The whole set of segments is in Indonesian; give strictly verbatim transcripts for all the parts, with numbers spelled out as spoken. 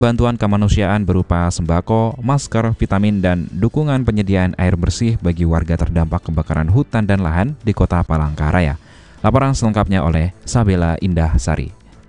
Bantuan kemanusiaan berupa sembako, masker, vitamin, dan dukungan penyediaan air bersih bagi warga terdampak kebakaran hutan dan lahan di Kota Palangkaraya. Laporan selengkapnya oleh Sabela Indah Sari.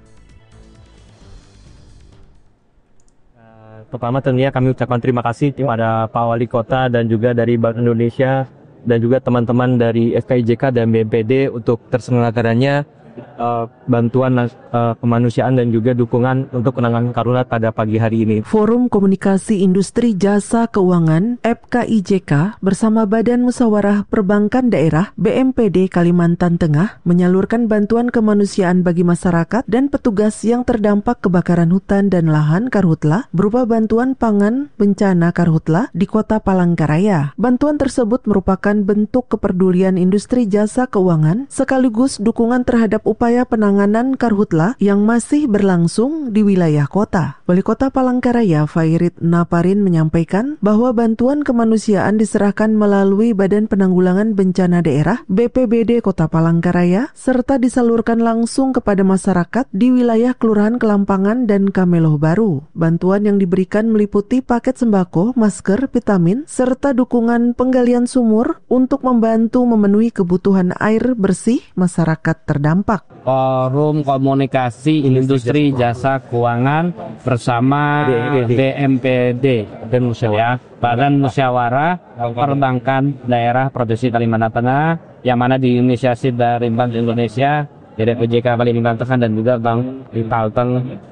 Pertama tentunya kami ucapkan terima kasih kepada Pak Wali Kota dan juga dari Bank Indonesia dan juga teman-teman dari S K I J K dan B M P D untuk terselenggaranya Uh, bantuan uh, kemanusiaan dan juga dukungan untuk penanganan karhutla pada pagi hari ini. Forum Komunikasi Industri Jasa Keuangan F K I J K bersama Badan Musyawarah Perbankan Daerah B M P D Kalimantan Tengah menyalurkan bantuan kemanusiaan bagi masyarakat dan petugas yang terdampak kebakaran hutan dan lahan karhutla berupa bantuan pangan bencana karhutla di Kota Palangkaraya. Bantuan tersebut merupakan bentuk kepedulian industri jasa keuangan sekaligus dukungan terhadap upaya penanganan karhutla yang masih berlangsung di wilayah kota. Wali Kota Palangkaraya Fairit Naparin menyampaikan bahwa bantuan kemanusiaan diserahkan melalui Badan Penanggulangan Bencana Daerah B P B D Kota Palangkaraya serta disalurkan langsung kepada masyarakat di wilayah Kelurahan Kelampangan dan Kameloh Baru. Bantuan yang diberikan meliputi paket sembako, masker, vitamin, serta dukungan penggalian sumur untuk membantu memenuhi kebutuhan air bersih masyarakat terdampak. Forum Komunikasi Industri Jasa Keuangan bersama B M P D dan ya, Badan Musyawarah Perbankan Daerah Provinsi Kalimantan Tengah yang mana diinisiasi dari Bank Indonesia, D P J K Kalimantan Tengah dan juga Bank Kalteng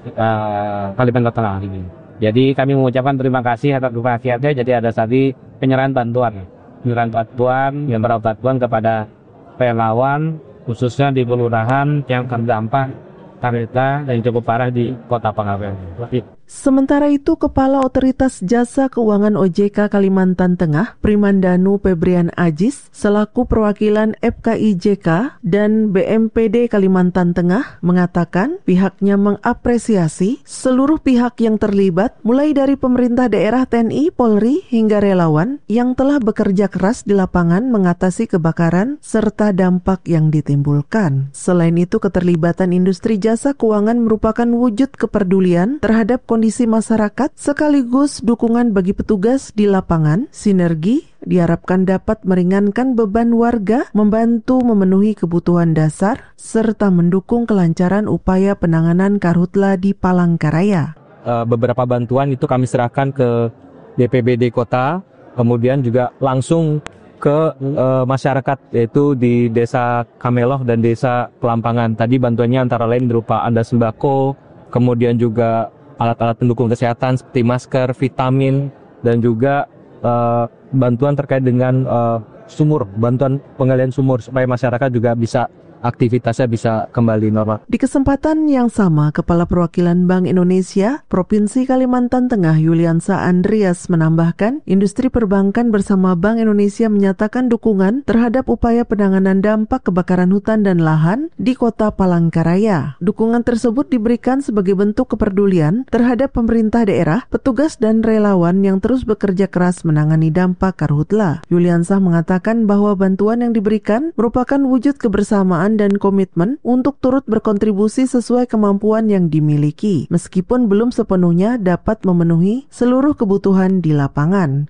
uh, Kalimantan Tengah. Jadi kami mengucapkan terima kasih atas dukungannya. Jadi ada tadi penyerahan bantuan, penyerahan bantuan yang berupa bantuan kepada relawan khususnya di kelurahan yang terdampak karhutla dan cukup parah di Kota Palangkaraya. Sementara itu, Kepala Otoritas Jasa Keuangan O J K Kalimantan Tengah, Primandanu Febrian Ajis, selaku perwakilan F K I J K dan B M P D Kalimantan Tengah, mengatakan pihaknya mengapresiasi seluruh pihak yang terlibat, mulai dari pemerintah daerah, T N I, Polri, hingga relawan yang telah bekerja keras di lapangan mengatasi kebakaran serta dampak yang ditimbulkan. Selain itu, keterlibatan industri jasa keuangan merupakan wujud kepedulian terhadap kondisi kondisi masyarakat sekaligus dukungan bagi petugas di lapangan. Sinergi diharapkan dapat meringankan beban warga, membantu memenuhi kebutuhan dasar, serta mendukung kelancaran upaya penanganan karhutla di Palangkaraya. Uh, beberapa bantuan itu kami serahkan ke D P B D Kota, kemudian juga langsung ke uh, masyarakat yaitu di Desa Kameloh dan Desa Kelampangan. Tadi bantuannya antara lain berupa anda sembako, kemudian juga alat-alat pendukung kesehatan seperti masker, vitamin, dan juga uh, bantuan terkait dengan uh, sumur, bantuan penggalian sumur supaya masyarakat juga bisa aktivitasnya bisa kembali normal. Di kesempatan yang sama, Kepala Perwakilan Bank Indonesia Provinsi Kalimantan Tengah Yuliansa Andreas menambahkan, industri perbankan bersama Bank Indonesia menyatakan dukungan terhadap upaya penanganan dampak kebakaran hutan dan lahan di Kota Palangkaraya. Dukungan tersebut diberikan sebagai bentuk kepedulian terhadap pemerintah daerah, petugas dan relawan yang terus bekerja keras menangani dampak karhutla. Yuliansa mengatakan bahwa bantuan yang diberikan merupakan wujud kebersamaan dan komitmen untuk turut berkontribusi sesuai kemampuan yang dimiliki, meskipun belum sepenuhnya dapat memenuhi seluruh kebutuhan di lapangan.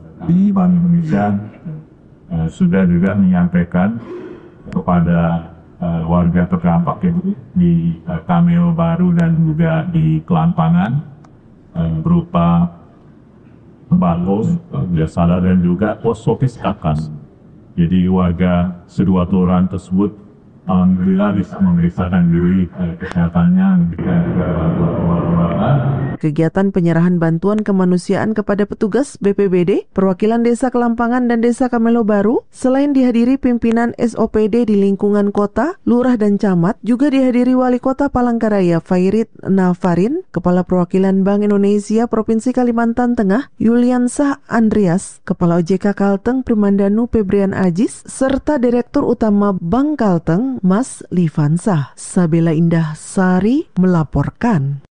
Di Bank Indonesia uh, sudah juga menyampaikan kepada uh, warga terdampak di uh, Kameloh Baru dan juga di Kelampangan uh, berupa sembako, biasa dan juga pos sofistikakan. Jadi warga kedua kelurahan tersebut alhamdulillah bisa memeriksakan diri kesehatannya. Kegiatan penyerahan bantuan kemanusiaan kepada petugas B P B D, perwakilan Desa Kelampangan dan Desa Kameloh Baru, selain dihadiri pimpinan S O P D di lingkungan kota, lurah dan camat, juga dihadiri Wali Kota Palangkaraya Fairit Naparin, Kepala Perwakilan Bank Indonesia Provinsi Kalimantan Tengah Yuliansa Andreas, Kepala O J K Kalteng Primandanu Febrian Ajis, serta Direktur Utama Bank Kalteng Mas Livansah. Sabela Indah Sari melaporkan.